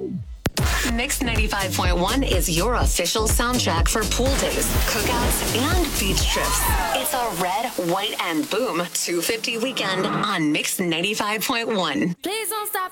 Mix 95.1 is your official soundtrack for pool days, cookouts, and beach trips. It's a red, white, and boom 250 weekend on Mix 95.1. Please don't stop